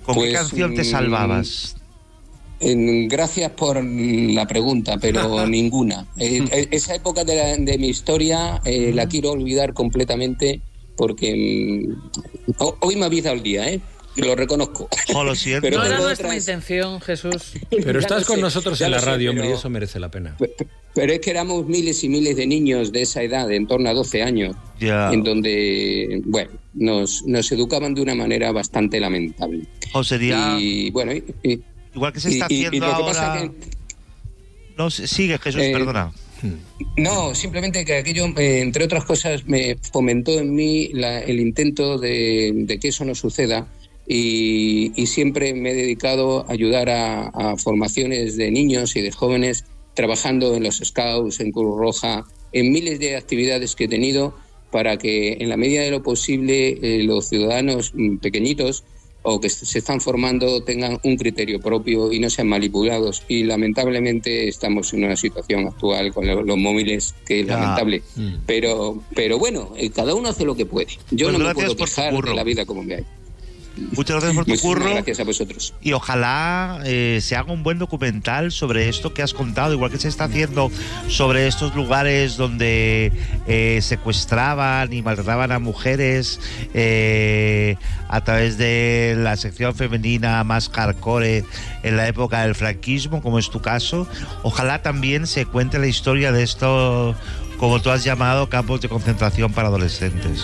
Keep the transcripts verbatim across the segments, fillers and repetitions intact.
¿Con pues, qué canción te salvabas? En, gracias por la pregunta, pero ninguna. Eh, esa época de, la, de mi historia eh, la quiero olvidar completamente porque mm, hoy me habéis dado el día, ¿eh? Lo reconozco. Oh, lo siento. Pero no era otras... nuestra intención, Jesús. Pero estás con sé, nosotros en la radio, sé, pero... hombre, y eso merece la pena. Pero, pero es que éramos miles y miles de niños de esa edad, en torno a doce años, yeah. en donde, bueno, nos, nos educaban de una manera bastante lamentable. O sería... Y, bueno, y, y, igual que se está y, haciendo y, y lo ahora... que pasa que... No, sigue, Jesús, eh, perdona. No, simplemente que aquello, eh, entre otras cosas, me fomentó en mí la, el intento de, de que eso no suceda. Y, y siempre me he dedicado a ayudar a, a formaciones de niños y de jóvenes, trabajando en los Scouts, en Cruz Roja, en miles de actividades que he tenido para que en la medida de lo posible eh, los ciudadanos pequeñitos o que se están formando tengan un criterio propio y no sean manipulados. Y lamentablemente estamos en una situación actual con los, los móviles que es ah. lamentable. Mm. Pero, pero bueno, eh, cada uno hace lo que puede. Yo pues no me puedo quejar de la vida como me hay. Muchas gracias por tu Muchísimas curro. Gracias a vosotros. Y ojalá eh, se haga un buen documental sobre esto que has contado, igual que se está haciendo sobre estos lugares donde eh, secuestraban y maltrataban a mujeres eh, a través de la sección femenina más hardcore en la época del franquismo, como es tu caso. Ojalá también se cuente la historia de esto, como tú has llamado, campos de concentración para adolescentes.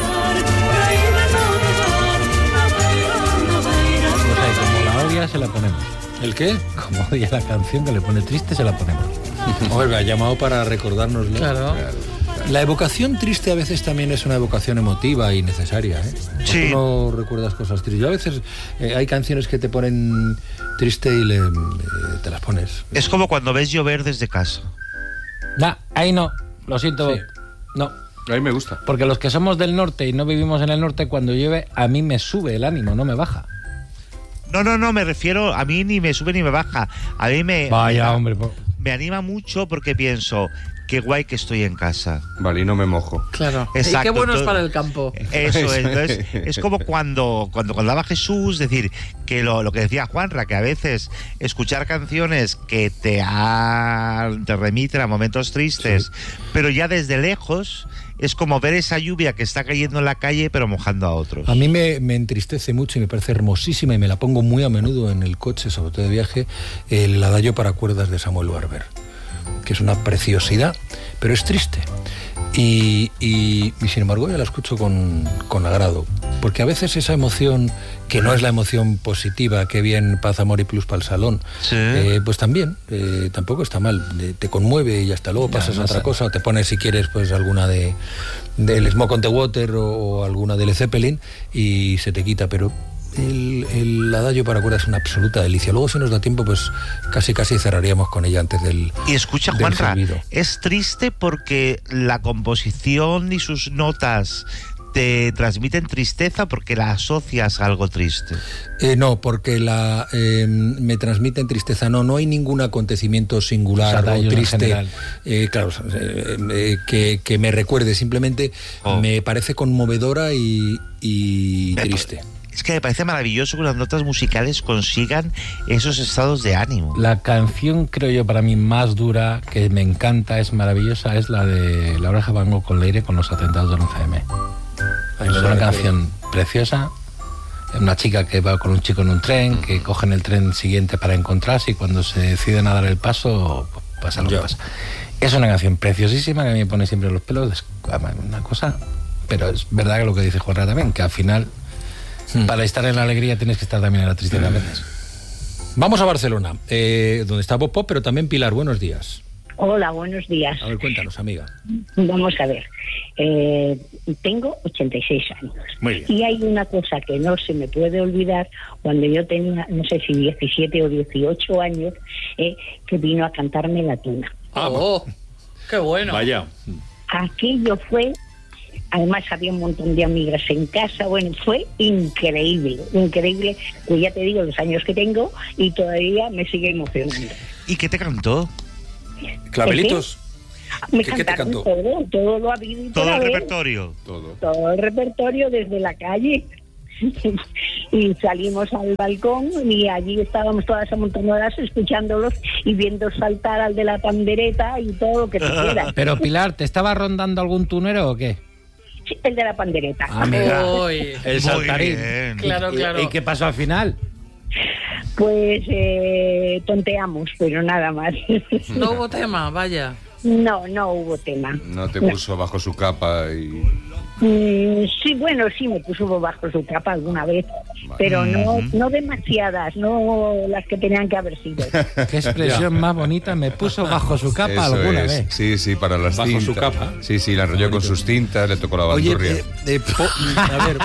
Se la ponemos. ¿El qué? Como odia la canción que le pone triste, se la ponemos. Hombre, me ha llamado para recordárnoslo. Claro. Claro, claro. La evocación triste a veces también es una evocación emotiva y necesaria, ¿eh? Sí. Tú no recuerdas cosas tristes. Yo a veces eh, hay canciones que te ponen triste y le, eh, te las pones. Es como cuando ves llover desde casa. Nah, ahí no. Lo siento. Sí. No. A mí me gusta. Porque los que somos del norte y no vivimos en el norte, cuando llueve, a mí me sube el ánimo, no me baja. No, no, no, me refiero, a mí ni me sube ni me baja. A mí me... Vaya, me, hombre. Po... me anima mucho porque pienso, qué guay que estoy en casa. Vale, y no me mojo. Claro. Exacto. Y qué bueno entonces, es para el campo. Eso es. Entonces, es como cuando, cuando contaba Jesús, decir, que lo, lo que decía Juanra, que a veces escuchar canciones que te, ha, te remiten a momentos tristes, sí. pero ya desde lejos... Es como ver esa lluvia que está cayendo en la calle, pero mojando a otros. A mí me, me entristece mucho y me parece hermosísima, y me la pongo muy a menudo en el coche, sobre todo de viaje, el Adagio para cuerdas de Samuel Barber, que es una preciosidad, pero es triste. Y, y, y sin embargo yo la escucho con, con agrado, porque a veces esa emoción, que no es la emoción positiva, que bien paz, amor y plus para el salón, sí. eh, pues también, eh, tampoco está mal, eh, te conmueve y hasta luego pasas ya, no a otra sé. cosa, o te pones si quieres pues alguna de del Smoke on the Water o, o alguna de Led Zeppelin y se te quita, pero el, el Adagio para cuerdas es una absoluta delicia. Luego si nos da tiempo pues casi casi cerraríamos con ella antes del Y escucha del Juanra, servido. Es triste porque la composición y sus notas te transmiten tristeza porque la asocias a algo triste. Eh, no, porque la eh, me transmiten tristeza. No, no hay ningún acontecimiento singular o, o triste, eh, claro, eh, eh, que, que me recuerde. Simplemente oh. me parece conmovedora y, y triste. Es que me parece maravilloso que las notas musicales consigan esos estados de ánimo. La canción, creo yo, para mí más dura, que me encanta, es maravillosa, es la de La Oreja Van Gogh con Leire, con los atentados del once eme. Es una canción preciosa. Una chica que va con un chico en un tren, que cogen el tren siguiente para encontrarse y cuando se deciden a dar el paso, pues pasa lo que pasa. Es una canción preciosísima que a mí me pone siempre los pelos. Es una cosa... Pero es verdad que lo que dice Juanra también, que al final... Hmm. Para estar en la alegría tienes que estar también en la tristeza a veces. Vamos a Barcelona, eh, donde está Bob Pop, pero también Pilar. Buenos días. Hola, buenos días. A ver, cuéntanos, amiga. Vamos a ver. Eh, tengo ochenta y seis años. Muy bien. Y hay una cosa que no se me puede olvidar. Cuando yo tenía, no sé si diecisiete o dieciocho años, eh, que vino a cantarme La Tuna. Ah, oh, ¡qué bueno! Vaya. Aquello fue... Además había un montón de amigas en casa, bueno, fue increíble, increíble, pues ya te digo los años que tengo y todavía me sigue emocionando. ¿Y qué te cantó? ¿Clavelitos? Me ¿Qué, qué te cantó? todo, todo lo ha habido y ¿Todo el haber, repertorio? Todo. Todo el repertorio desde la calle. y salimos al balcón y allí estábamos todas amontonadas escuchándolos y viendo saltar al de la pandereta y todo lo que se quiera. Pero Pilar, ¿te estaba rondando algún tunero o qué? Sí, el de la pandereta. Amiga, Uy. el saltarín. Claro, ¿Y, claro. ¿Y qué pasó al final? Pues eh, tonteamos, pero nada más. No hubo tema, vaya. No, no hubo tema. No te puso bajo su capa y... Mm, sí, bueno, sí me puso bajo su capa alguna vez, pero no, no demasiadas, no las que tenían que haber sido. Qué expresión más bonita, me puso bajo su capa Eso alguna es. vez. Sí, sí, para las Bajo cintas. su capa. Sí, sí, la enrolló con sus tintas, le tocó la Oye, bandurria. eh, eh, po- a ver,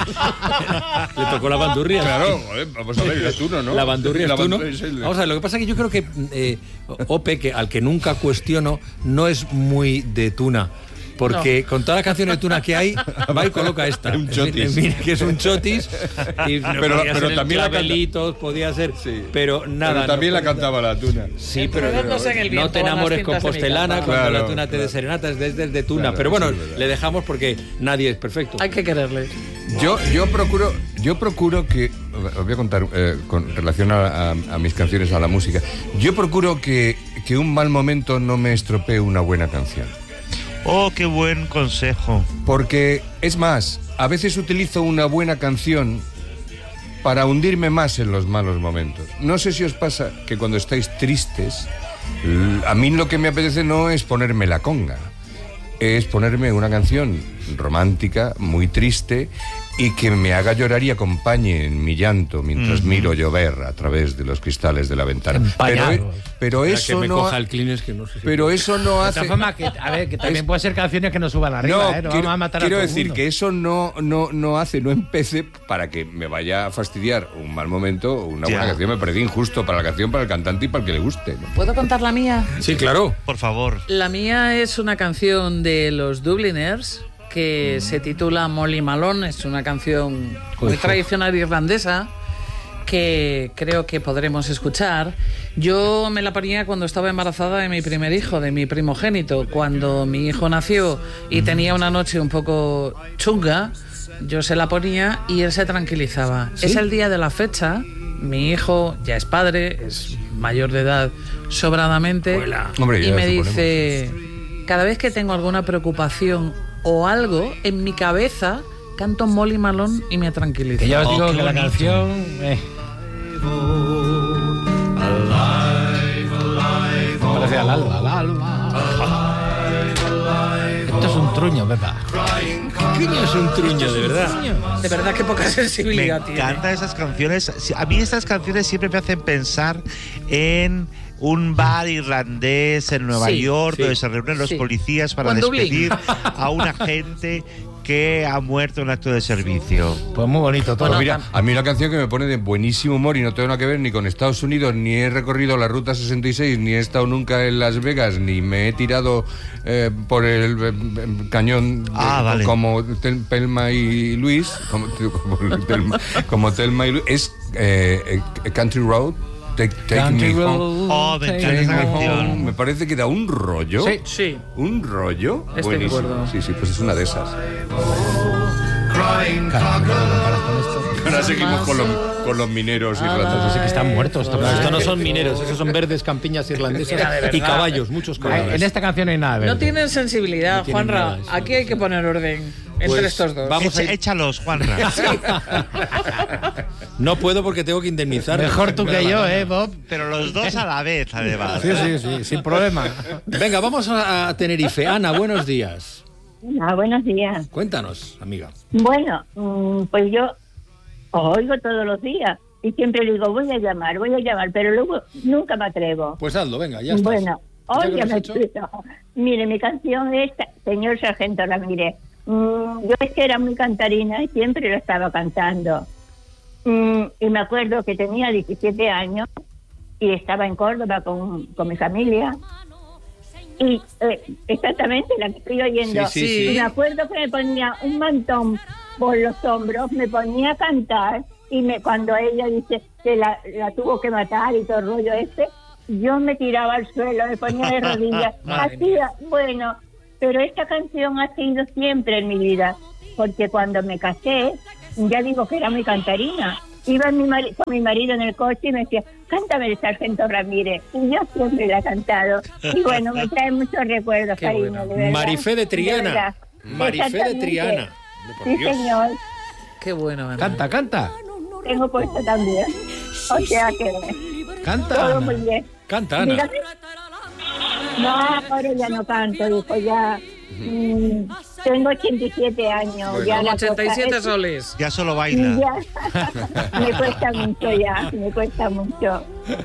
le tocó la bandurria. Claro, joder, vamos a ver, es tú, ¿no? La bandurria La es tú, ¿no? bandurria es el- Vamos a ver, lo que pasa es que yo creo que eh, Ope, que al que nunca cuestiono, no es muy de Tuna. Porque no. Con todas las canciones de Tuna que hay, va y coloca esta. Un chotis. En fin, que es un chotis. Y pero podía pero ser también la Clavelitos, podía ser. Sí. Pero nada. Pero también no, la cantaba la Tuna. Sí, pero no, no te enamores con Postelana cuando claro, la Tuna te claro. dé serenata, es desde de Tuna. Claro, pero bueno, sí, le dejamos porque nadie es perfecto. Hay que quererle. Yo, yo procuro, yo procuro que, os voy a contar eh, con relación a, a, a mis canciones, a la música. Yo procuro que, que un mal momento no me estropee una buena canción. Oh, qué buen consejo. Porque, es más, a veces utilizo una buena canción para hundirme más en los malos momentos. No sé si os pasa que cuando estáis tristes, a mí lo que me apetece no es ponerme la conga, es ponerme una canción romántica, muy triste, y que me haga llorar y acompañe en mi llanto mientras uh-huh. miro llover a través de los cristales de la ventana. Pero, pero eso que me no coja el Kleenex, que no sé si pero puede. Eso no hace. De todas formas, que, a ver, que también es... puede ser canciones que no suban arriba, no, ¿eh? No quiero, vamos a matar quiero a todo decir el mundo. que eso no, no, no hace, no empece para que me vaya a fastidiar un mal momento o una buena ya. canción. Me parece injusto para la canción, para el cantante y para el que le guste, ¿no? ¿Puedo contar la mía? Sí, claro. Por favor. La mía es una canción de los Dubliners que se titula Molly Malone. Es una canción muy Uf. tradicional irlandesa que creo que podremos escuchar. Yo me la ponía cuando estaba embarazada de mi primer hijo, de mi primogénito. Cuando mi hijo nació y tenía una noche un poco chunga, yo se la ponía y él se tranquilizaba. ¿Sí? Es el día de la fecha. Mi hijo ya es padre, es mayor de edad sobradamente. Hombre, y me dice, cada vez que tengo alguna preocupación o algo en mi cabeza, canto Molly Malone y me tranquiliza. Que ya os digo oh, que la canción eh. parece al alba, al alba. Esto es un truño, Pepa. ¿Qué es un truño, de verdad? De verdad que poca sensibilidad tiene. Me encantan esas canciones. A mí estas canciones siempre me hacen pensar en un bar irlandés en Nueva sí, York sí, donde se reúnen los sí. policías para Juan despedir Dublín. a un agente que ha muerto en acto de servicio. Pues muy bonito todo. Bueno, mira, a mí una canción que me pone de buenísimo humor y no tengo nada que ver ni con Estados Unidos, ni he recorrido la Ruta sesenta y seis, ni he estado nunca en Las Vegas, ni me he tirado eh, por el eh, cañón de, ah, vale. como Tel, Telma y Luis, como, como, Telma, como Telma y Luis, es eh, Country Road. Take, take me home. Oh, me encanta esa canción. Me parece que da un rollo. Sí, sí. Un rollo. Estoy buenísimo. de acuerdo. Sí, sí, pues es una de esas. Ahora seguimos con los, con los mineros irlandeses. Sé que están muertos. Esto, esto no son mineros, esos son verdes campiñas irlandesas y caballos, muchos caballos. En esta canción no hay nada verde. No tienen sensibilidad, no tienen Juanra. Nada, aquí hay que poner orden pues entre estos dos. Vamos Echa, a ir... Échalos, Juanra. Sí. No puedo porque tengo que indemnizar. Mejor tú que yo, ¿eh, Bob? Pero los dos a la vez, además. Sí, sí, sí, sin problema. Venga, vamos a Tenerife. Ana, buenos días. Ah, buenos días. Cuéntanos, amiga. Bueno, pues yo os oigo todos los días y siempre le digo, voy a llamar, voy a llamar, pero luego nunca me atrevo. Pues hazlo, venga, ya estás. Bueno, óigame, mire, mi canción es Señor Sargento Ramírez. Mm, yo es que era muy cantarina y siempre lo estaba cantando. Mm, y me acuerdo que tenía diecisiete años y estaba en Córdoba con, con mi familia. Y eh, exactamente la que estoy oyendo. Sí, sí, sí. Y me acuerdo que me ponía un mantón por los hombros, me ponía a cantar y me, cuando ella dice que la, la tuvo que matar y todo el rollo este, yo me tiraba al suelo, me ponía de rodillas. Hacía, bueno, pero esta canción ha sido siempre en mi vida, porque cuando me casé, ya digo que era muy cantarina. Iba mi mari- con mi marido en el coche y me decía, cántame el Sargento Ramírez. Y yo siempre la he cantado. Y bueno, me trae muchos recuerdos, Qué cariño, bueno. de verdad. Marifé de Triana. De verdad. Marifé de Exactamente. Triana. Por Sí, Dios. señor. Qué bueno, Ana. Canta, canta. Tengo puesto también. O sea que Canta, todo Ana. muy bien. Canta, Ana. Dígame. No, ahora ya no canto, hijo, ya. mm, tengo ochenta y siete años. Bueno. Ya Como la ochenta y siete cosa- soles. Ya solo baila. Ya. Me cuesta mucho ya, me cuesta mucho.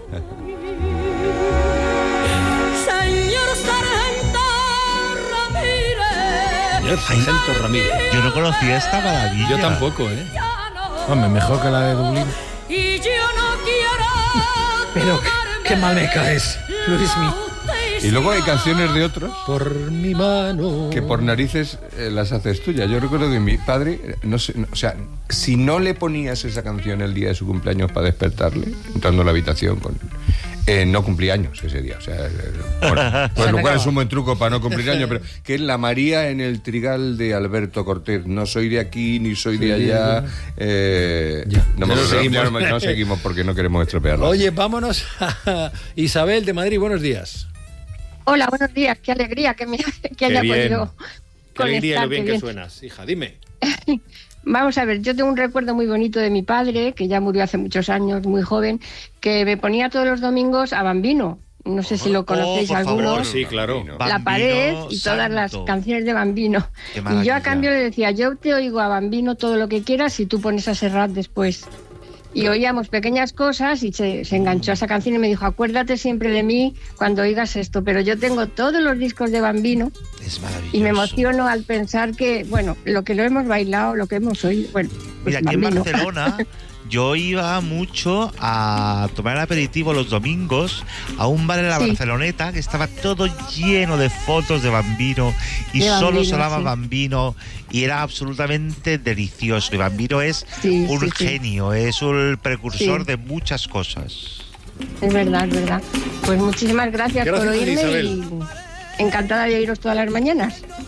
Señor Sargento Ramírez. Señor Sargento Ramírez. Yo no conocía esta maravilla. Yo tampoco, ¿eh? Hombre, mejor que la de Dublín. Y yo no quiero. Pero qué mal me caes, Luismi. Y luego hay canciones de otros Por mi mano. que por narices eh, las haces tuyas. Yo recuerdo que mi padre, eh, no sé, no- o sea, si no le ponías esa canción el día de su cumpleaños para despertarle, entrando a la habitación con... Eh, no cumplía años ese día, o sea, eh, bueno, pues lo cual es un buen truco para no cumplir años, pero que es la María en el trigal de Alberto Cortés. No soy de aquí ni soy de allá. Eh, Ya, no, me- ya no seguimos. ya no me- no seguimos porque no queremos estropearlo. Oye, vámonos a Isabel de Madrid. Buenos días. Hola, buenos días. Qué alegría que, me, que Qué haya bien. podido Qué alegría y lo conectar, bien qué que bien. suenas. Hija, dime. Vamos a ver, yo tengo un recuerdo muy bonito de mi padre, que ya murió hace muchos años, muy joven, que me ponía todos los domingos a Bambino. No sé si lo conocéis Oh, por favor, algunos. Sí, claro. La Bambino pared y todas las santo. canciones de Bambino. Qué Y yo maravilla. a cambio le decía, yo te oigo a Bambino todo lo que quieras y tú pones a Serrat después. Y oíamos pequeñas cosas y se, se enganchó a esa canción y me dijo, acuérdate siempre de mí cuando oigas esto. Pero yo tengo todos los discos de Bambino Es maravilloso. y me emociono al pensar que, bueno, lo que lo hemos bailado, lo que hemos oído, bueno, pues Mira, aquí en Bambino. Barcelona yo iba mucho a tomar el aperitivo los domingos a un bar en la Sí. Barceloneta que estaba todo lleno de fotos de Bambino y De solo Bambino, sonaba sí. Bambino y era absolutamente delicioso. Y Bambino es Sí, un sí, sí. genio, es un precursor Sí. de muchas cosas. Es verdad, es verdad. Pues muchísimas gracias, Gracias, por oírme Isabel. y encantada de oíros todas las mañanas.